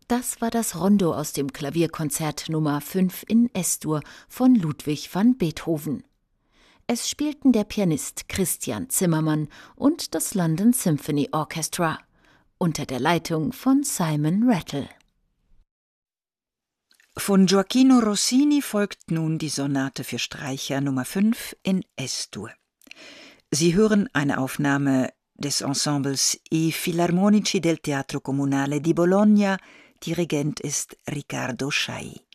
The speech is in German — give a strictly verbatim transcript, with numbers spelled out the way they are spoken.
Das war das Rondo aus dem Klavierkonzert Nummer fünf in Es-Dur von Ludwig van Beethoven. Es spielten der Pianist Christian Zimmermann und das London Symphony Orchestra unter der Leitung von Simon Rattle. Von Gioachino Rossini folgt nun die Sonate für Streicher Nummer fünf in Es-Dur. Sie hören eine Aufnahme des Ensembles I Filarmonici del Teatro Comunale di Bologna. Dirigent ist Riccardo Schai.